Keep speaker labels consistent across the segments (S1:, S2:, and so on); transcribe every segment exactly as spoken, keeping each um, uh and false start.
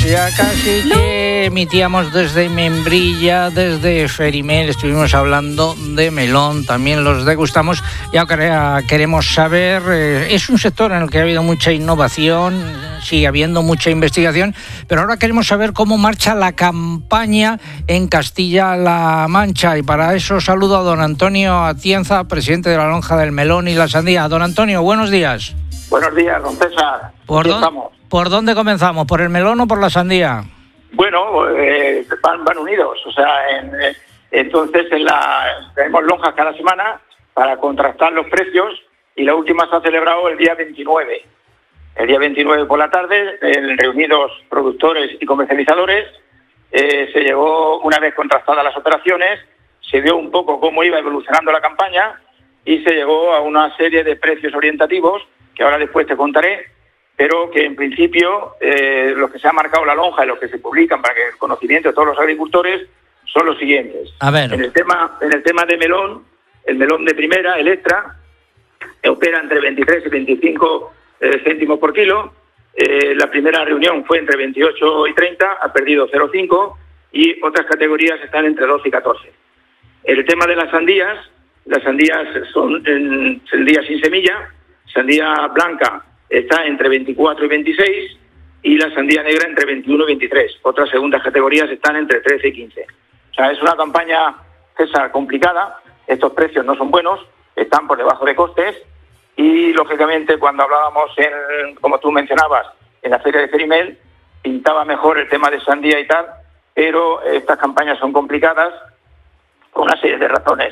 S1: ya casi que emitíamos desde Membrilla, desde Ferimel, estuvimos hablando de melón, también los degustamos. Y ahora queremos saber, eh, es un sector en el que ha habido mucha innovación, sigue habiendo mucha investigación, pero ahora queremos saber cómo marcha la campaña en Castilla-La Mancha, y para eso saludo a don Antonio Atienza, presidente de la Lonja del Melón y la Sandía. Don Antonio, buenos días.
S2: Buenos días, don César.
S1: ¿Por, dónde, ¿Por dónde comenzamos? ¿Por el melón o por la sandía?
S2: Bueno, eh, van, van unidos. O sea, en, eh, entonces en la, tenemos lonjas cada semana para contrastar los precios, y la última se ha celebrado el día veintinueve. El día veintinueve por la tarde, en reunidos productores y comercializadores, eh, se llegó, una vez contrastadas las operaciones, se vio un poco cómo iba evolucionando la campaña y se llegó a una serie de precios orientativos que ahora después te contaré, pero que en principio eh, los que se ha marcado la lonja y los que se publican para que el conocimiento de todos los agricultores son los siguientes.
S1: A ver.
S2: En el tema, en el tema de melón, el melón de primera, el extra, opera entre veintitrés y veinticinco eh, céntimos por kilo. Eh, la primera reunión fue entre veintiocho y treinta, ha perdido cero coma cinco, y otras categorías están entre doce y catorce. El tema de las sandías, las sandías son en, sandías sin semilla. Sandía blanca está entre veinticuatro y veintiséis, y la sandía negra entre veintiuno y veintitrés. Otras segundas categorías están entre trece y quince. O sea, es una campaña, César, complicada. Estos precios no son buenos, están por debajo de costes, y lógicamente cuando hablábamos, en, como tú mencionabas, en la feria de Ferimel, pintaba mejor el tema de sandía y tal, pero estas campañas son complicadas por una serie de razones.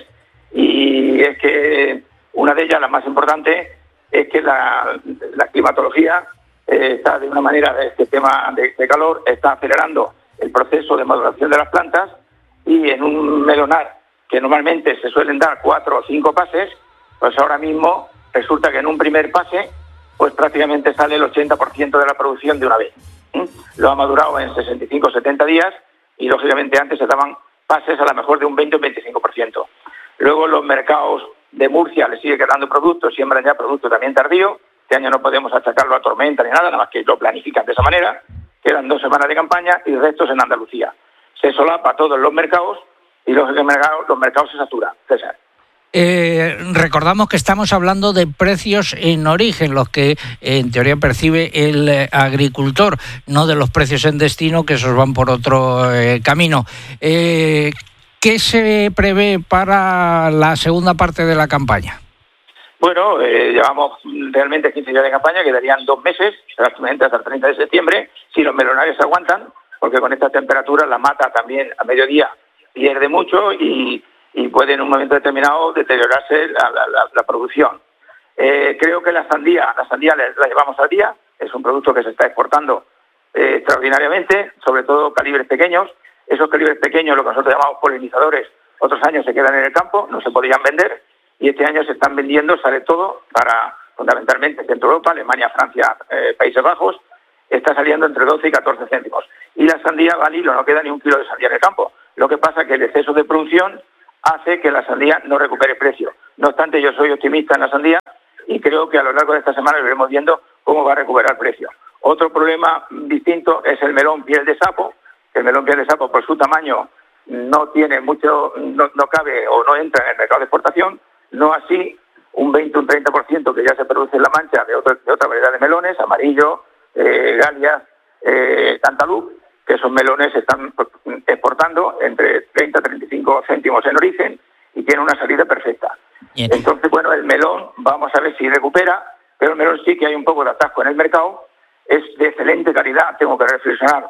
S2: Y es que una de ellas, la más importante, es que la, la climatología eh, está de una manera, de este tema de, de calor, está acelerando el proceso de maduración de las plantas, y en un melonar que normalmente se suelen dar cuatro o cinco pases, pues ahora mismo resulta que en un primer pase pues prácticamente sale el ochenta por ciento de la producción de una vez. ¿Mm? Lo ha madurado en sesenta y cinco o setenta días, y lógicamente antes se daban pases a lo mejor de un veinte o veinticinco por ciento. Luego los mercados de Murcia le sigue quedando productos, siembran ya productos también tardío. Este año no podemos achacarlo a tormenta ni nada, nada más que lo planifican de esa manera. Quedan dos semanas de campaña y restos en Andalucía. Se solapa todos los mercados y los mercados, los mercados se saturan, César.
S1: Eh, recordamos que estamos hablando de precios en origen, los que eh, en teoría percibe el eh, agricultor, no de los precios en destino, que esos van por otro eh, camino. Eh, ¿Qué se prevé para la segunda parte de la campaña?
S2: Bueno, eh, llevamos realmente quince días de campaña, quedarían dos meses, exactamente hasta el treinta de septiembre, si los melonarios aguantan, porque con estas temperaturas la mata también a mediodía pierde mucho y, y puede en un momento determinado deteriorarse la, la, la, la producción. Eh, creo que la sandía, la sandía la, la llevamos al día, es un producto que se está exportando eh, extraordinariamente, sobre todo calibres pequeños. Esos calibres pequeños, lo que nosotros llamamos polinizadores, otros años se quedan en el campo, no se podían vender, y este año se están vendiendo, sale todo, para fundamentalmente Centro Europa, Alemania, Francia, eh, Países Bajos, está saliendo entre doce y catorce céntimos. Y la sandía va al hilo, no queda ni un kilo de sandía en el campo. Lo que pasa es que el exceso de producción hace que la sandía no recupere precio. No obstante, yo soy optimista en la sandía y creo que a lo largo de esta semana veremos viendo cómo va a recuperar precio. Otro problema distinto es el melón piel de sapo. El melón piel de sapo, por su tamaño, no tiene mucho, no, no cabe o no entra en el mercado de exportación, no así un veinte o un treinta por ciento que ya se produce en La Mancha de, otro, de otra variedad de melones, amarillo, eh, Galias, eh, Cantaloupe, que esos melones se están exportando entre treinta y treinta y cinco céntimos en origen y tienen una salida perfecta. Bien. Entonces, bueno, el melón, vamos a ver si recupera, pero el melón sí que hay un poco de atasco en el mercado, es de excelente calidad, tengo que reflexionar,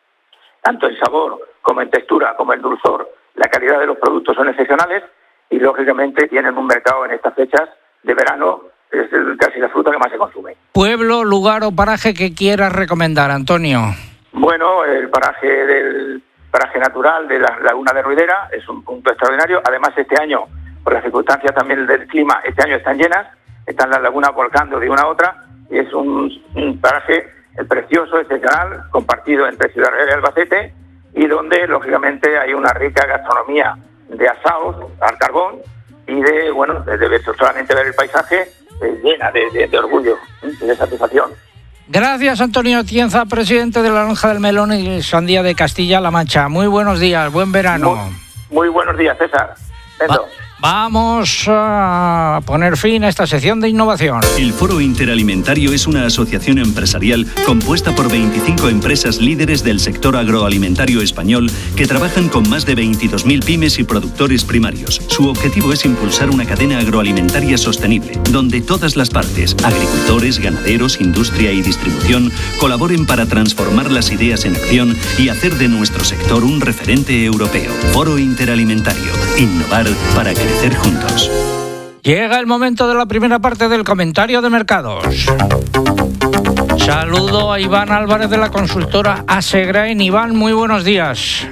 S2: tanto en sabor como en textura, como en dulzor, la calidad de los productos son excepcionales y lógicamente tienen un mercado en estas fechas de verano, es casi la fruta que más se consume.
S1: ¿Pueblo, lugar o paraje que quieras recomendar, Antonio?
S2: Bueno, el paraje del paraje natural de la Laguna de Ruidera es un punto extraordinario. Además, este año, por las circunstancias también del clima, este año están llenas, están las lagunas volcando de una a otra, y es un, un paraje precioso, excepcional, compartido entre Ciudad Real y Albacete, y donde, lógicamente, hay una rica gastronomía de asados al carbón y de, bueno, de, de solamente ver el paisaje, eh, llena de, de, de orgullo y de satisfacción.
S1: Gracias, Antonio Atienza, presidente de la Lonja del Melón y Sandía de Castilla-La Mancha. Muy buenos días, buen verano.
S2: Muy, muy buenos días, César. Va-
S1: Vamos a poner fin a esta sección de innovación.
S3: El Foro Interalimentario es una asociación empresarial compuesta por veinticinco empresas líderes del sector agroalimentario español que trabajan con más de veintidós mil pymes y productores primarios. Su objetivo es impulsar una cadena agroalimentaria sostenible, donde todas las partes, agricultores, ganaderos, industria y distribución, colaboren para transformar las ideas en acción y hacer de nuestro sector un referente europeo. Foro Interalimentario. Innovar para crecer juntos.
S1: Llega el momento de la primera parte del comentario de mercados. Saludo a Iván Álvarez de la consultora Asegrain. Iván, muy buenos días.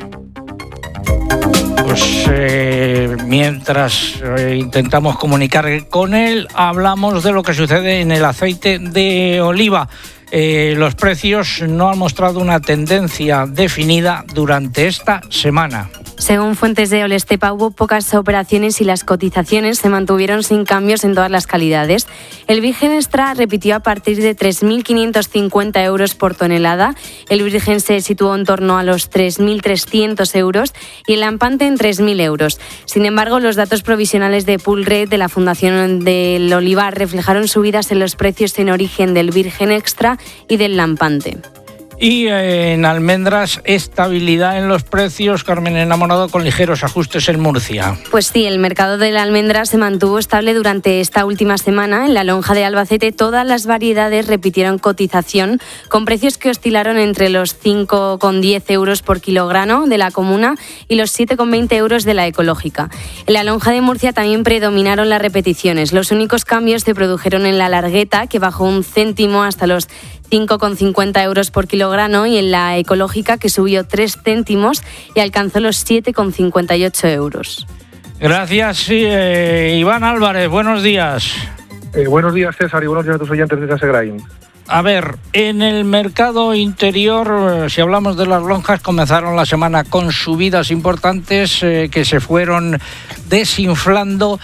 S1: Pues eh, mientras eh, intentamos comunicar con él, hablamos de lo que sucede en el aceite de oliva. Eh, los precios no han mostrado una tendencia definida durante esta semana.
S4: Según fuentes de Olestepa, hubo pocas operaciones y las cotizaciones se mantuvieron sin cambios en todas las calidades. El virgen extra repitió a partir de tres mil quinientos cincuenta euros por tonelada, el virgen se situó en torno a los tres mil trescientos euros y el lampante en tres mil euros. Sin embargo, los datos provisionales de Poolred de la Fundación del Olivar reflejaron subidas en los precios en origen del virgen extra y del lampante.
S1: Y eh, en almendras, estabilidad en los precios, Carmen Enamorado, con ligeros ajustes en Murcia.
S4: Pues sí, el mercado de la almendra se mantuvo estable durante esta última semana. En la lonja de Albacete todas las variedades repitieron cotización, con precios que oscilaron entre los cinco con diez euros por kilogramo de la comuna y los siete con veinte euros de la ecológica. En la lonja de Murcia también predominaron las repeticiones. Los únicos cambios se produjeron en la largueta, que bajó un céntimo hasta los cinco con cincuenta euros por kilogramo, y en la ecológica, que subió tres céntimos y alcanzó los siete con cincuenta y ocho euros.
S1: Gracias, sí, eh, Iván Álvarez, buenos días.
S5: Eh, buenos días, César, y buenos días a tus oyentes de Asegrain.
S1: A ver, en el mercado interior, si hablamos de las lonjas, comenzaron la semana con subidas importantes eh, que se fueron desinflando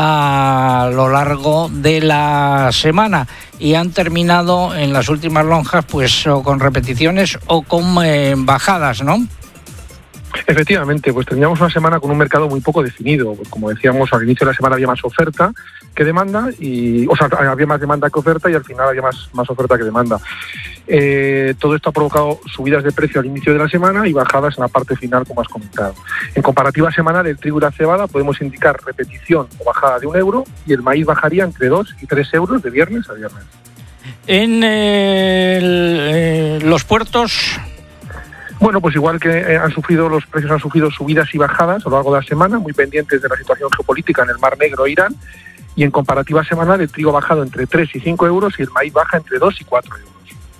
S1: a lo largo de la semana y han terminado en las últimas lonjas pues o con repeticiones o con eh, bajadas, ¿no?
S5: Efectivamente, pues teníamos una semana con un mercado muy poco definido. Pues como decíamos, al inicio de la semana había más oferta que demanda, y, o sea, había más demanda que oferta y al final había más, más oferta que demanda. Eh, todo esto ha provocado subidas de precio al inicio de la semana y bajadas en la parte final, como has comentado. En comparativa semanal, el trigo y la cebada podemos indicar repetición o bajada de un euro, y el maíz bajaría entre dos y tres euros de viernes a viernes.
S1: En eh, el, eh, los puertos...
S5: Bueno, pues igual que eh, han sufrido, los precios han sufrido subidas y bajadas a lo largo de la semana, muy pendientes de la situación geopolítica en el Mar Negro e Irán, y en comparativa semanal el trigo ha bajado entre tres y cinco euros y el maíz baja entre dos y cuatro euros.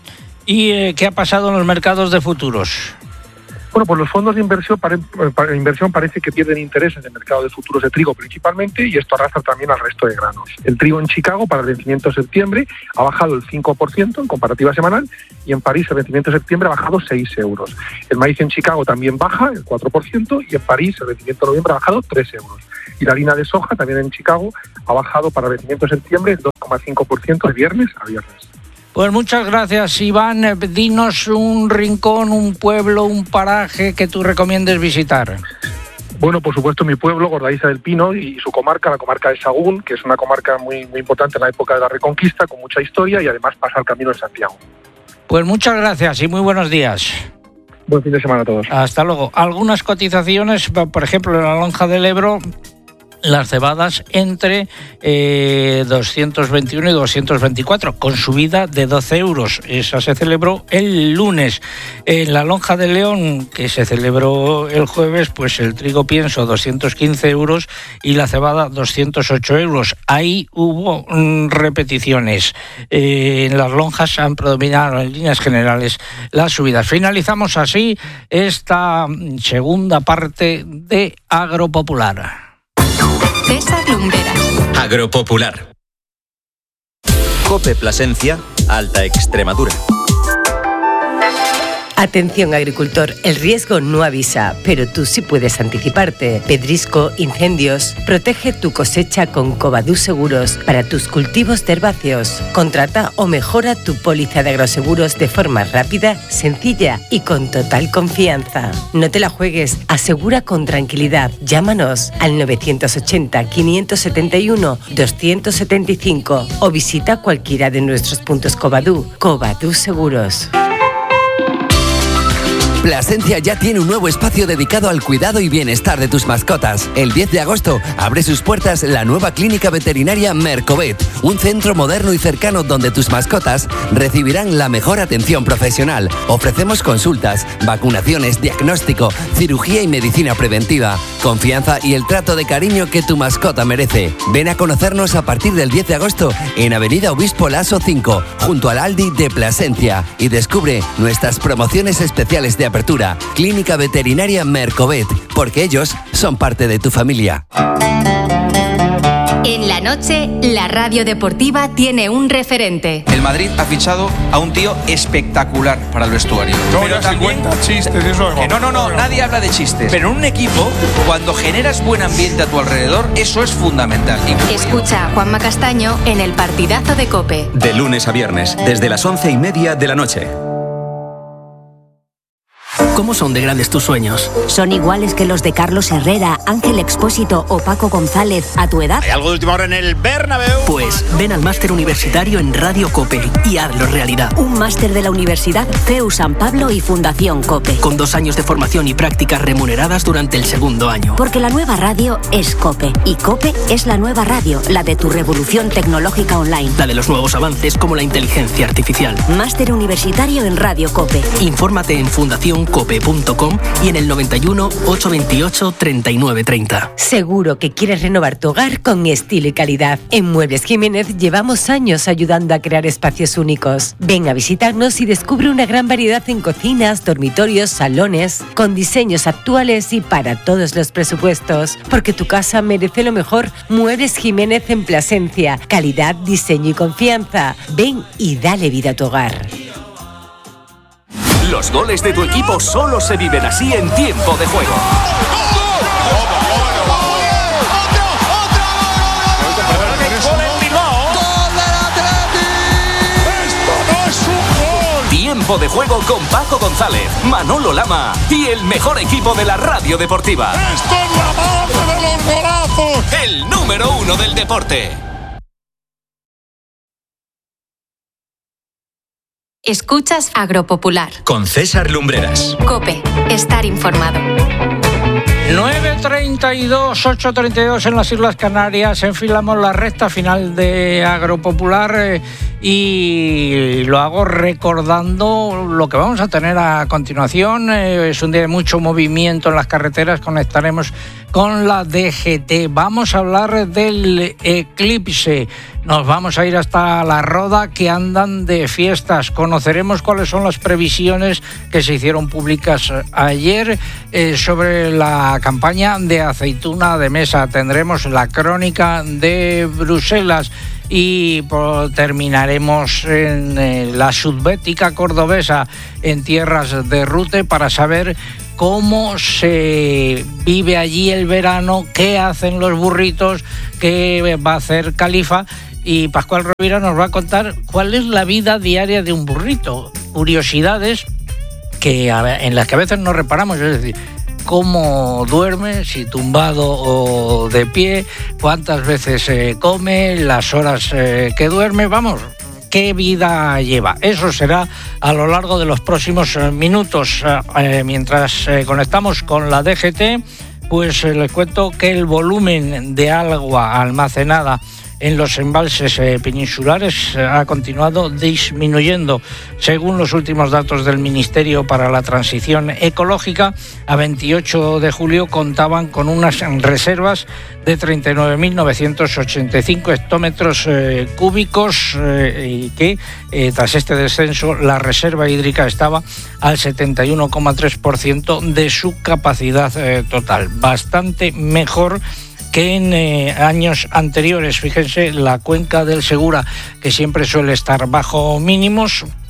S1: ¿Y eh, qué ha pasado en los mercados de futuros?
S5: Bueno, pues los fondos de inversión, pare, para inversión parece que pierden interés en el mercado de futuros de trigo principalmente, y esto arrastra también al resto de granos. El trigo en Chicago para el vencimiento de septiembre ha bajado el cinco por ciento en comparativa semanal, y en París el vencimiento de septiembre ha bajado seis euros. El maíz en Chicago también baja el cuatro por ciento, y en París el vencimiento de noviembre ha bajado tres euros. Y la harina de soja también en Chicago ha bajado para el vencimiento de septiembre el dos coma cinco por ciento de viernes a viernes.
S1: Pues muchas gracias, Iván. Dinos un rincón, un pueblo, un paraje que tú recomiendes visitar.
S5: Bueno, por supuesto, mi pueblo, Gordaiza del Pino, y su comarca, la comarca de Sahagún, que es una comarca muy, muy importante en la época de la Reconquista, con mucha historia, y además pasa el Camino de Santiago.
S1: Pues muchas gracias y muy buenos días.
S5: Buen fin de semana a todos.
S1: Hasta luego. Algunas cotizaciones, por ejemplo, en la lonja del Ebro, las cebadas entre eh, doscientos veintiuno y doscientos veinticuatro, con subida de doce euros. Esa se celebró el lunes. En la lonja de León, que se celebró el jueves, pues el trigo pienso doscientos quince euros y la cebada doscientos ocho euros. Ahí hubo mm, repeticiones. Eh, en las lonjas han predominado en líneas generales las subidas. Finalizamos así esta segunda parte de Agropopular.
S6: César Lumbreras.
S7: Agropopular. COPE Plasencia, Alta Extremadura. Atención agricultor, el riesgo no avisa, pero tú sí puedes anticiparte. Pedrisco, incendios. Protege tu cosecha con Covadú Seguros para tus cultivos de herbáceos. Contrata o mejora tu póliza de agroseguros de forma rápida, sencilla y con total confianza. No te la juegues, asegura con tranquilidad. Llámanos al novecientos ochenta, quinientos setenta y uno, doscientos setenta y cinco o visita cualquiera de nuestros puntos Covadú. Covadú Seguros.
S8: Plasencia ya tiene un nuevo espacio dedicado al cuidado y bienestar de tus mascotas. El diez de agosto abre sus puertas la nueva clínica veterinaria Mercovet, un centro moderno y cercano donde tus mascotas recibirán la mejor atención profesional. Ofrecemos consultas, vacunaciones, diagnóstico, cirugía y medicina preventiva, confianza y el trato de cariño que tu mascota merece. Ven a conocernos a partir del diez de agosto en Avenida Obispo Laso cinco, junto al Aldi de Plasencia, y descubre nuestras promociones especiales de apertura. Clínica Veterinaria Mercovet, porque ellos son parte de tu familia.
S6: En la noche, la radio deportiva tiene un referente.
S9: El Madrid ha fichado a un tío espectacular para el vestuario.
S10: No,
S9: pero
S10: ya
S9: también,
S10: se cuenta chistes, eso es
S9: que no, no, no, nadie habla de chistes. Pero en un equipo, cuando generas buen ambiente a tu alrededor, eso es fundamental.
S6: Escucha a Juanma Castaño en el partidazo de COPE.
S11: De lunes a viernes, desde las once y media de la noche.
S12: ¿Cómo son de grandes tus sueños?
S13: ¿Son iguales que los de Carlos Herrera, Ángel Expósito o Paco González a tu edad?
S14: ¿Hay algo de última hora en el Bernabéu?
S12: Pues ven al máster universitario en Radio COPE y hazlo realidad.
S13: Un máster de la Universidad C E U San Pablo y Fundación COPE.
S12: Con dos años de formación y prácticas remuneradas durante el segundo año.
S13: Porque la nueva radio es COPE. Y COPE es la nueva radio, la de tu revolución tecnológica online.
S12: La de los nuevos avances como la inteligencia artificial.
S13: Máster universitario en Radio COPE.
S12: Infórmate en fundación cope punto com y en el noventa y uno, ochocientos veintiocho, treinta y nueve treinta.
S7: Seguro que quieres renovar tu hogar con estilo y calidad. En Muebles Jiménez llevamos años ayudando a crear espacios únicos. Ven a visitarnos y descubre una gran variedad en cocinas, dormitorios, salones, con diseños actuales y para todos los presupuestos. Porque tu casa merece lo mejor. Muebles Jiménez en Plasencia. Calidad, diseño y confianza. Ven y dale vida a tu hogar.
S15: Los goles de tu equipo solo se viven así en tiempo de juego. Tiempo de juego con Paco González, Manolo Lama y el mejor equipo de la radio deportiva.
S10: ¡Esto es la madre de los golazos!
S15: El número uno del deporte.
S6: Escuchas Agropopular.
S11: Con César Lumbreras.
S6: COPE. Estar informado.
S1: nueve treinta y dos, ocho treinta y dos en las Islas Canarias. Enfilamos la recta final de Agropopular eh, y lo hago recordando lo que vamos a tener a continuación. Eh, es un día de mucho movimiento en las carreteras. Conectaremos con la D G T. Vamos a hablar del eclipse. Nos vamos a ir hasta La Roda, que andan de fiestas. Conoceremos cuáles son las previsiones que se hicieron públicas ayer eh, sobre la campaña de aceituna de mesa. Tendremos la crónica de Bruselas y pues, terminaremos en eh, la subbética cordobesa, en tierras de Rute, para saber cómo se vive allí el verano, qué hacen los burritos, qué va a hacer Califa. Y Pascual Rovira nos va a contar cuál es la vida diaria de un burrito. Curiosidades que en las que a veces no reparamos, es decir, cómo duerme, si tumbado o de pie, cuántas veces eh, come, las horas eh, que duerme, vamos, qué vida lleva. Eso será a lo largo de los próximos eh, minutos. Eh, mientras eh, conectamos con la D G T, pues eh, les cuento que el volumen de agua almacenada en los embalses eh, peninsulares eh, ha continuado disminuyendo. Según los últimos datos del Ministerio para la Transición Ecológica, a veintiocho de julio contaban con unas reservas de treinta y nueve mil novecientos ochenta y cinco hectómetros eh, cúbicos eh, y que eh, tras este descenso la reserva hídrica estaba al setenta y uno coma tres por ciento de su capacidad eh, total. Bastante mejor que en eh, años anteriores. Fíjense, la cuenca del Segura, que siempre suele estar bajo mínimos,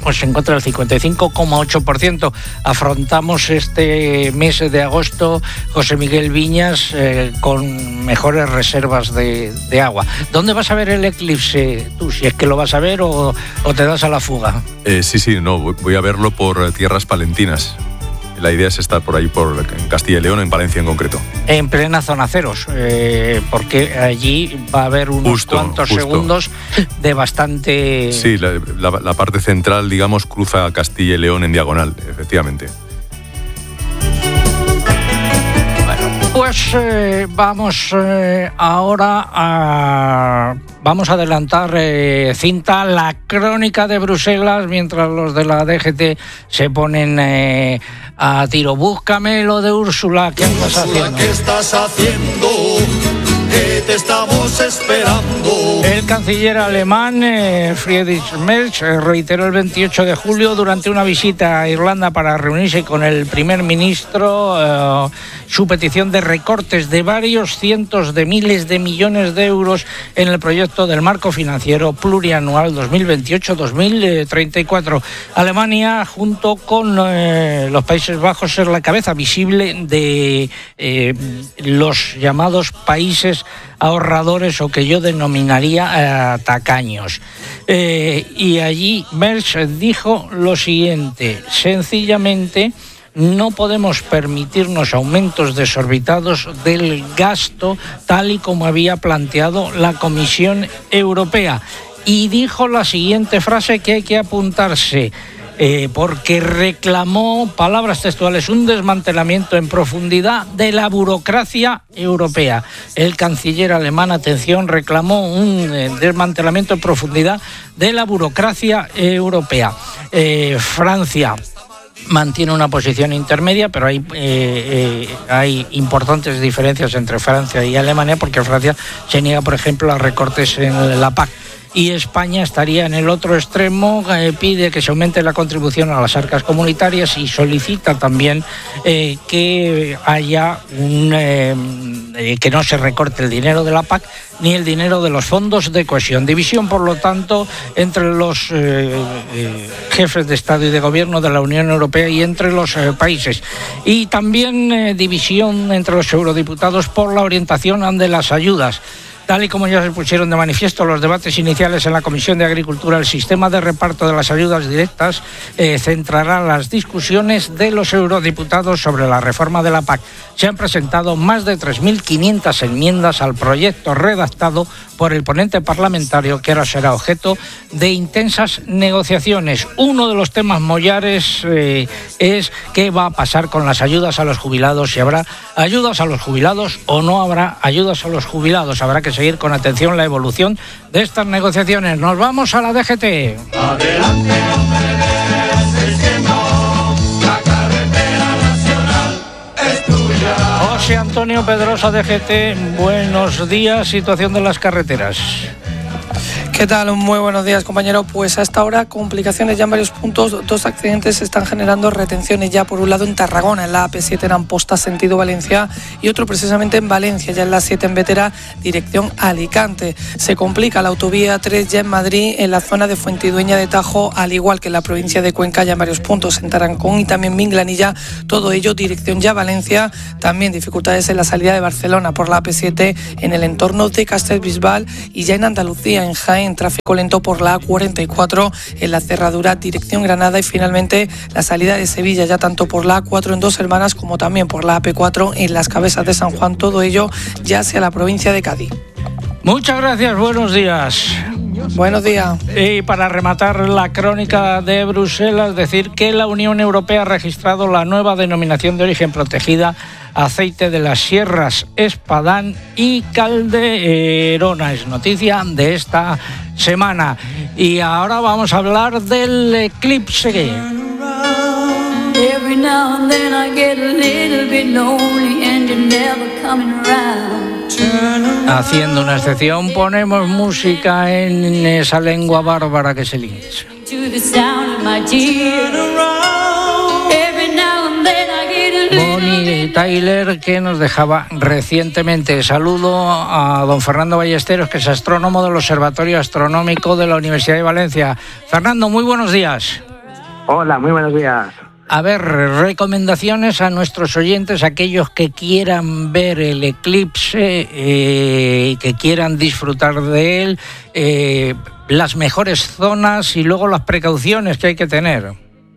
S1: pues se encuentra el cincuenta y cinco coma ocho por ciento. Afrontamos este mes de agosto, José Miguel Viñas, eh, con mejores reservas de, de agua. ¿Dónde vas a ver el eclipse tú? Si es que lo vas a ver o, o te das a la fuga.
S16: Eh, sí, sí, no, voy a verlo por tierras palentinas. La idea es estar por ahí, por en Castilla y León, en Palencia en concreto.
S1: En plena zona ceros, eh, porque allí va a haber unos justo, cuantos justo. segundos de bastante...
S16: Sí, la, la, la parte central, digamos, cruza Castilla y León en diagonal, efectivamente.
S1: Bueno, pues eh, vamos eh, ahora a... Vamos a adelantar eh, cinta, la crónica de Bruselas, mientras los de la D G T se ponen eh, a tiro. Búscame lo de Úrsula, ¿qué andas haciendo?
S10: ¿Qué estás haciendo? Que te estamos esperando.
S1: El canciller alemán eh, Friedrich Merz eh, reiteró el veintiocho de julio durante una visita a Irlanda para reunirse con el primer ministro eh, su petición de recortes de varios cientos de miles de millones de euros en el proyecto del marco financiero plurianual dos mil veintiocho dos mil treinta y cuatro. Alemania, junto con eh, los Países Bajos, es la cabeza visible de eh, los llamados países ahorradores, o que yo denominaría eh, tacaños. Eh, y allí Merz dijo lo siguiente: sencillamente no podemos permitirnos aumentos desorbitados del gasto tal y como había planteado la Comisión Europea. Y dijo la siguiente frase que hay que apuntarse, eh, porque reclamó, palabras textuales, un desmantelamiento en profundidad de la burocracia europea. El canciller alemán, atención, reclamó un eh, desmantelamiento en profundidad de la burocracia europea. Eh, Francia mantiene una posición intermedia, pero hay, eh, eh, hay importantes diferencias entre Francia y Alemania, porque Francia se niega, por ejemplo, a recortes en la P A C. Y España estaría en el otro extremo, eh, pide que se aumente la contribución a las arcas comunitarias y solicita también eh, que haya un eh, eh, que no se recorte el dinero de la P A C ni el dinero de los fondos de cohesión. División, por lo tanto, entre los eh, eh, jefes de Estado y de Gobierno de la Unión Europea y entre los eh, países. Y también eh, división entre los eurodiputados por la orientación de las ayudas. Tal y como ya se pusieron de manifiesto los debates iniciales en la Comisión de Agricultura, el sistema de reparto de las ayudas directas eh, centrará las discusiones de los eurodiputados sobre la reforma de la P A C. Se han presentado más de tres mil quinientas enmiendas al proyecto redactado por el ponente parlamentario, que ahora será objeto de intensas negociaciones. Uno de los temas mollares eh, es qué va a pasar con las ayudas a los jubilados, si habrá ayudas a los jubilados o no habrá ayudas a los jubilados. Habrá que seguir con atención la evolución de estas negociaciones. Nos vamos a la D G T.
S10: Adelante, hombre de seiscientos, la carretera nacional es tuya.
S1: José Antonio Pedrosa, D G T, buenos días. Situación de las carreteras.
S17: ¿Qué tal? Muy buenos días, compañero. Pues a esta hora, complicaciones ya en varios puntos. Dos accidentes están generando retenciones ya. Por un lado en Tarragona, en la A P siete en Amposta, sentido Valencia, y otro precisamente en Valencia, ya en la siete en Bétera, dirección Alicante. Se complica la autovía tres ya en Madrid, en la zona de Fuentidueña de Tajo, al igual que en la provincia de Cuenca, ya en varios puntos, en Tarancón y también Minglanilla. Todo ello dirección ya Valencia. También dificultades en la salida de Barcelona por la A P siete en el entorno de Castellbisbal, y ya en Andalucía, en Jaén, tráfico lento por la A cuarenta y cuatro en la cerradura dirección Granada, y finalmente la salida de Sevilla ya tanto por la A cuatro en Dos Hermanas como también por la A P cuatro en las Cabezas de San Juan, todo ello ya hacia la provincia de Cádiz.
S1: Muchas gracias, buenos días.
S17: Buenos días.
S1: Y para rematar la crónica de Bruselas, decir que la Unión Europea ha registrado la nueva denominación de origen protegida aceite de las sierras Espadán y Calderona. Es noticia de esta semana. Y ahora vamos a hablar del eclipse. Every now and then I get a little bit lonely and you're never coming around. Haciendo una excepción, ponemos música en esa lengua bárbara que es el inglés. Bonnie Tyler, que nos dejaba recientemente. Saludo a don Fernando Ballesteros, que es astrónomo del Observatorio Astronómico de la Universidad de Valencia. Fernando, muy buenos días.
S18: Hola, muy buenos días.
S1: A ver, recomendaciones a nuestros oyentes, aquellos que quieran ver el eclipse, eh, que quieran disfrutar de él, eh, las mejores zonas y luego las precauciones que hay que tener.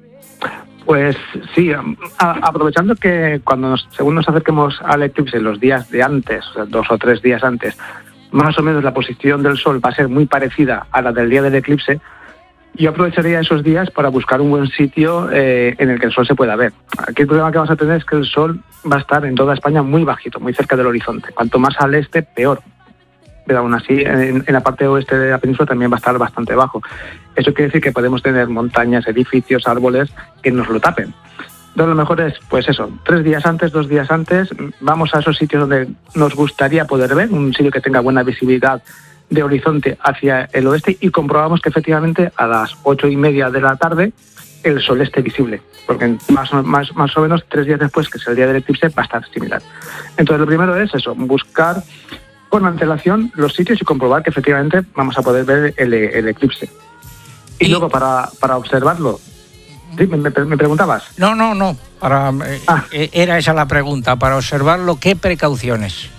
S18: Pues sí, a, aprovechando que cuando nos, según nos acerquemos al eclipse los días de antes, o sea, dos o tres días antes, más o menos la posición del Sol va a ser muy parecida a la del día del eclipse. Yo aprovecharía esos días para buscar un buen sitio eh, en el que el Sol se pueda ver. Aquí el problema que vamos a tener es que el Sol va a estar en toda España muy bajito, muy cerca del horizonte. Cuanto más al este, peor. Pero aún así, en, en la parte oeste de la península también va a estar bastante bajo. Eso quiere decir que podemos tener montañas, edificios, árboles que nos lo tapen. Entonces lo mejor es, pues eso, tres días antes, dos días antes, vamos a esos sitios donde nos gustaría poder ver, un sitio que tenga buena visibilidad de horizonte hacia el oeste, y comprobamos que efectivamente a las ocho y media de la tarde el Sol esté visible, porque más, más, más o menos tres días después, que es el día del eclipse, va a estar similar. Entonces lo primero es eso, buscar con antelación los sitios y comprobar que efectivamente vamos a poder ver el, el eclipse. Y, y luego para, para observarlo, ¿sí? ¿Me, me, me preguntabas?
S1: No, no, no, para, eh, ah. era esa la pregunta, para observarlo, ¿qué precauciones?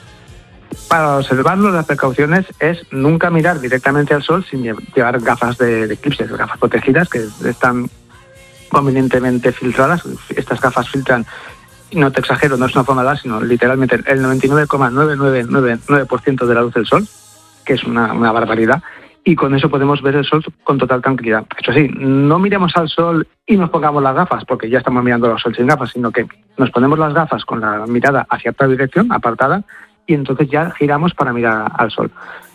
S18: Para observarlo, las precauciones es nunca mirar directamente al Sol sin llevar gafas de, de eclipse, gafas protegidas que están convenientemente filtradas. Estas gafas filtran, no te exagero, no es una forma de dar, sino literalmente el noventa y nueve coma nueve nueve nueve nueve por ciento de la luz del Sol, que es una, una barbaridad, y con eso podemos ver el Sol con total tranquilidad. Eso sí, no miremos al Sol y nos pongamos las gafas, porque ya estamos mirando al Sol sin gafas, sino que nos ponemos las gafas con la mirada hacia otra dirección, apartada, y entonces ya giramos para mirar al Sol.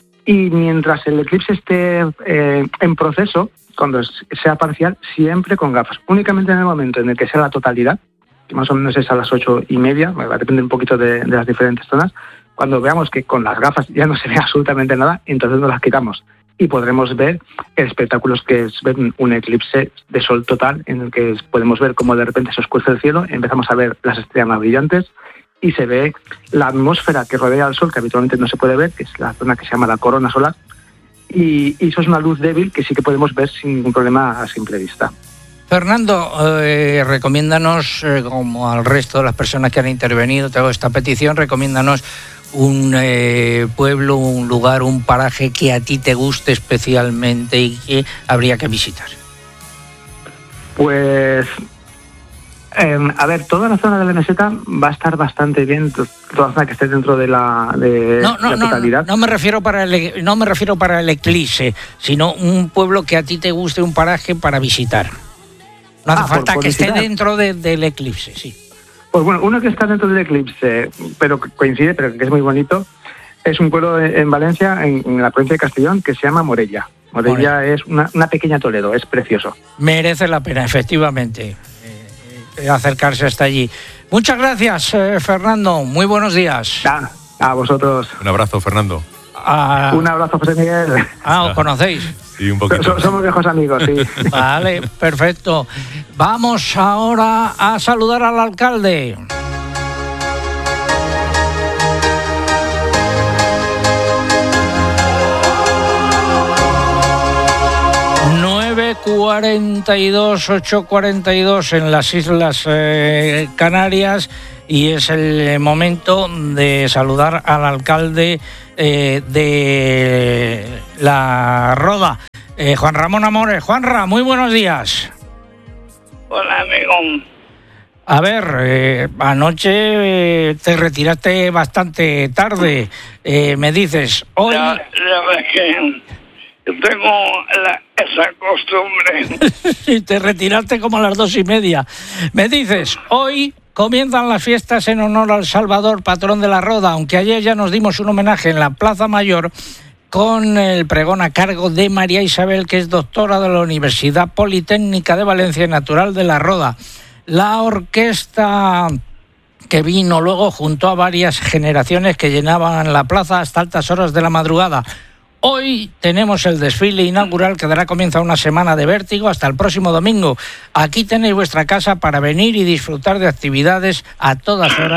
S18: Y mientras el eclipse esté eh, en proceso, cuando sea parcial, siempre con gafas. Únicamente en el momento en el que sea la totalidad, que más o menos es a las ocho y media, va a depender un poquito de, de las diferentes zonas, cuando veamos que con las gafas ya no se ve absolutamente nada, entonces nos las quitamos y podremos ver el espectáculo que es ver un eclipse de Sol total, en el que podemos ver cómo de repente se oscurece el cielo, empezamos a ver las estrellas más brillantes, y se ve la atmósfera que rodea al Sol, que habitualmente no se puede ver, que es la zona que se llama la corona solar, y, y eso es una luz débil que sí que podemos ver sin ningún problema a simple vista.
S1: Fernando, eh, recomiéndanos, eh, como al resto de las personas que han intervenido, te hago esta petición, recomiéndanos un eh, pueblo, un lugar, un paraje que a ti te guste especialmente y que habría que visitar.
S18: Pues... Eh, a ver, toda la zona de la meseta va a estar bastante bien, toda la zona que esté dentro de la, de
S1: no, no,
S18: la totalidad.
S1: No, no me refiero para el, no me refiero para el eclipse, sino un pueblo que a ti te guste, un paraje para visitar. No hace ah, falta por, por que visitar. Esté dentro de, del eclipse, sí.
S18: Pues bueno, uno que está dentro del eclipse, pero coincide, pero que es muy bonito, es un pueblo en Valencia, en, en la provincia de Castellón, que se llama Morella. Morella Morella. es una, una pequeña Toledo, es precioso.
S1: Merece la pena, efectivamente, acercarse hasta allí. Muchas gracias, eh, Fernando. Muy buenos días.
S18: Ah, a vosotros.
S16: Un abrazo, Fernando.
S18: Ah, un abrazo, José Miguel.
S1: Ah, ¿os conocéis?
S16: Sí, un poquito.
S18: So, somos viejos amigos, sí.
S1: Vale, perfecto. Vamos ahora a saludar al alcalde. cuarenta y dos, ocho cuarenta y dos en las Islas eh, Canarias, y es el momento de saludar al alcalde eh, de La Roda, eh, Juan Ramón Amores. Juanra, muy buenos días.
S19: Hola, amigo.
S1: A ver, eh, anoche eh, te retiraste bastante tarde, eh, me dices, hoy...
S19: Ya, ya ves que... Tengo la, esa costumbre.
S1: Sí, te retiraste como a las dos y media. Me dices, hoy comienzan las fiestas en honor al Salvador, patrón de La Roda, aunque ayer ya nos dimos un homenaje en la Plaza Mayor con el pregón a cargo de María Isabel, que es doctora de la Universidad Politécnica de Valencia y natural de La Roda. La orquesta que vino luego junto a varias generaciones que llenaban la plaza hasta altas horas de la madrugada. Hoy tenemos el desfile inaugural que dará comienzo a una semana de vértigo hasta el próximo domingo. Aquí tenéis vuestra casa para venir y disfrutar de actividades a todas horas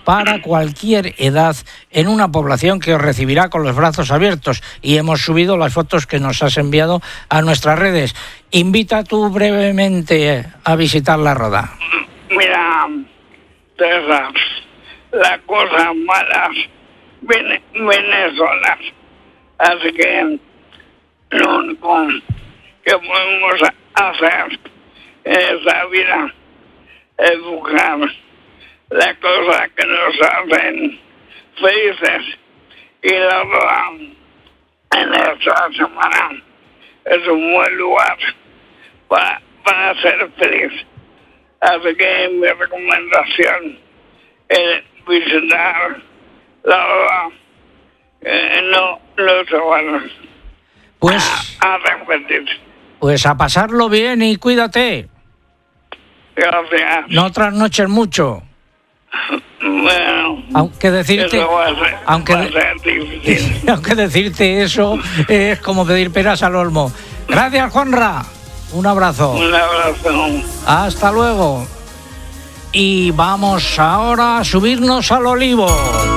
S1: para cualquier edad en una población que os recibirá con los brazos abiertos. Y hemos subido las fotos que nos has enviado a nuestras redes. Invita tú brevemente a visitar la Roda.
S19: Mira, César, las cosas malas vienen, vienen solas. Así que lo único que podemos hacer en esta vida es buscar las cosas que nos hacen felices. Y la verdad, en esta semana es un buen lugar para, para ser feliz. Así que mi recomendación es visitar la verdad. Eh, no, no se van
S1: pues,
S19: a, a repetir.
S1: Pues a pasarlo bien y cuídate.
S19: Gracias.
S1: No trasnoches mucho.
S19: Bueno,
S1: aunque decirte,
S19: eso va a ser,
S1: aunque,
S19: va a ser difícil.
S1: aunque decirte eso es como pedir peras al olmo. Gracias, Juanra. Un abrazo.
S19: Un abrazo.
S1: Hasta luego. Y vamos ahora a subirnos al olivo.